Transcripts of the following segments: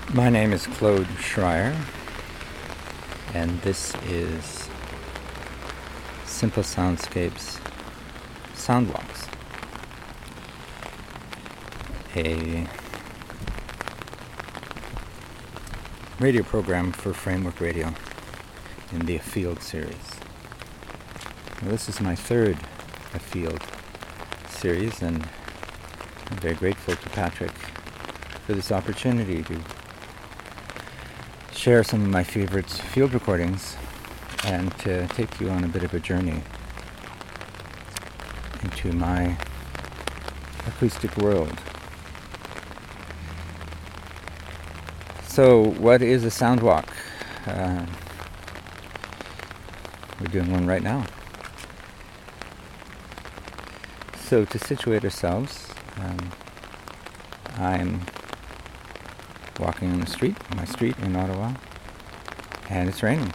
My name is Claude Schreier, and this is Simple Soundscapes Soundwalks, a radio program for Framework Radio in the Afield series. Now, this is my third Afield series, and I'm very grateful to Patrick for this opportunity to share some of my favorite field recordings and to take you on a bit of a journey into my acoustic world. So, what is a soundwalk? We're doing one right now. So, to situate ourselves, I'm walking on my street in Ottawa, and it's raining.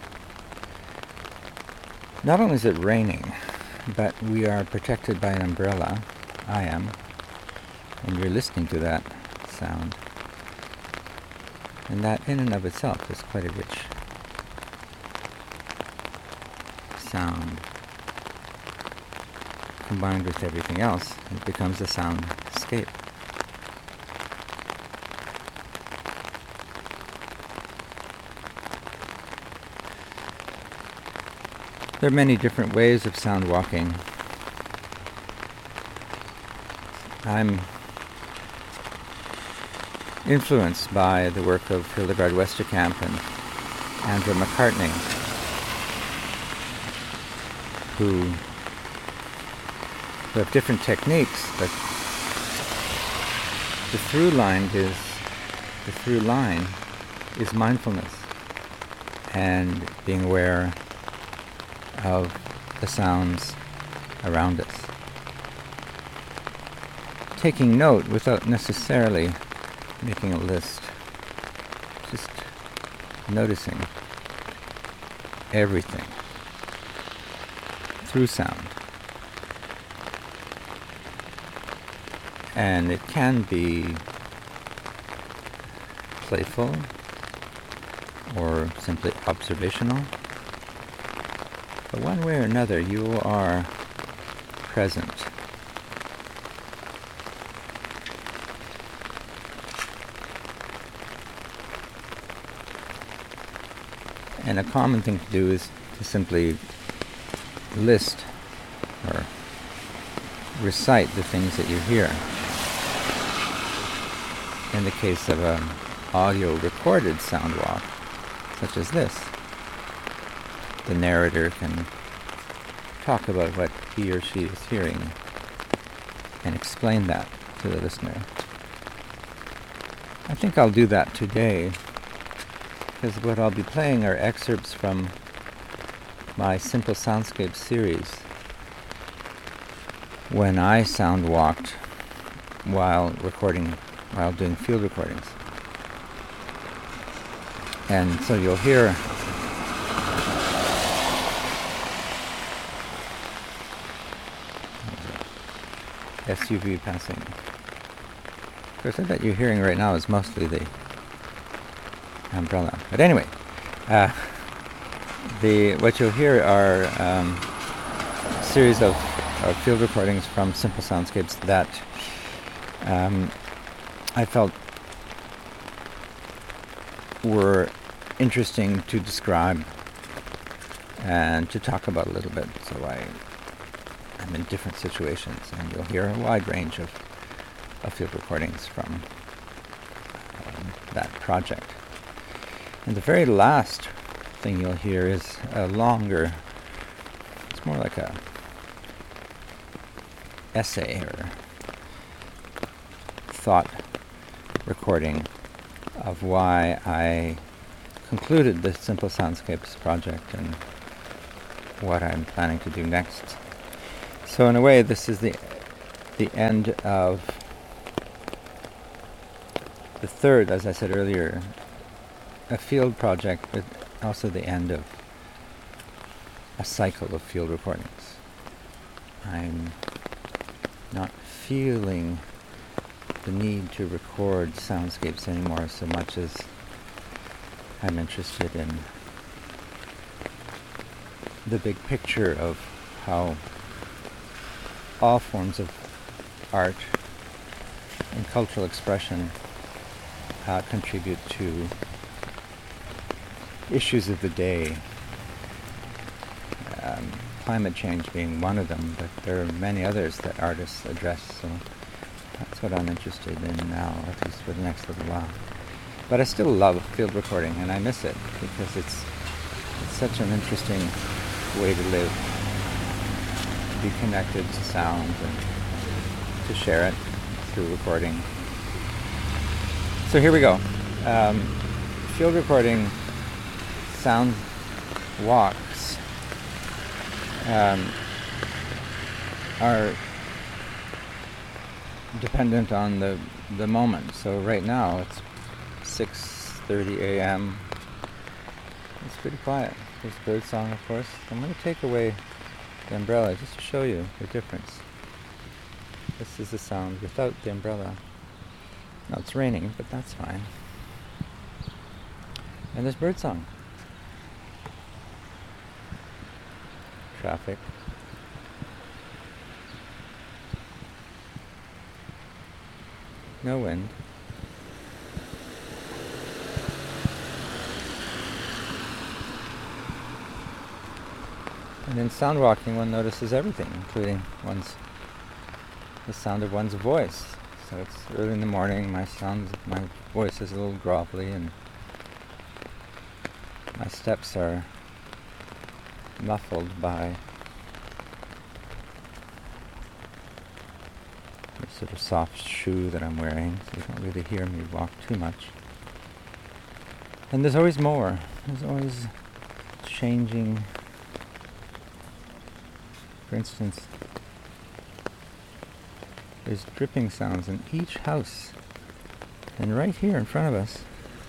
Not only is it raining, but we are protected by an umbrella. I am, and you're listening to that sound. And that in and of itself is quite a rich sound. Combined with everything else, it becomes a soundscape. There are many different ways of sound walking. I'm influenced by the work of Hildegard Westerkamp and Andrew McCartney, who have different techniques, but the through line is mindfulness and being aware of the sounds around us. Taking note without necessarily making a list, just noticing everything through sound. And it can be playful or simply observational. But one way or another, you are present. And a common thing to do is to simply list or recite the things that you hear. In the case of an audio recorded soundwalk, such as this, the narrator can talk about what he or she is hearing and explain that to the listener. I think I'll do that today, because what I'll be playing are excerpts from my Simple Soundscapes series when I soundwalked while doing field recordings. And so you'll hear SUV passing. Of course, what you're hearing right now is mostly the umbrella. But anyway, what you'll hear are a series of field recordings from Simple Soundscapes that I felt were interesting to describe and to talk about a little bit. So I'm in different situations, and you'll hear a wide range of field recordings from that project. And the very last thing you'll hear is a longer, it's more like a essay or thought recording of why I concluded the Simple Soundscapes project and what I'm planning to do next. So in a way, this is the end of the third, as I said earlier, a field project, but also the end of a cycle of field recordings. I'm not feeling the need to record soundscapes anymore so much as I'm interested in the big picture of how all forms of art and cultural expression contribute to issues of the day. Climate change being one of them, but there are many others that artists address, so that's what I'm interested in now, at least for the next little while. But I still love field recording, and I miss it because it's such an interesting way to live, to be connected to sound and to share it through recording. So here we go. Field recording sound walks are dependent on the moment. So right now it's 6:30 a.m. It's pretty quiet. There's birdsong, of course. I'm going to take away the umbrella just to show you the difference. This is the sound without the umbrella. Now it's raining, but that's fine. And there's birdsong. Traffic. No wind. And in sound walking, one notices everything, including the sound of one's voice. So it's early in the morning, my voice is a little grovelly, and my steps are muffled by the sort of soft shoe that I'm wearing, so you don't really hear me walk too much. And there's always more. There's always changing. For instance, there's dripping sounds in each house. And right here in front of us,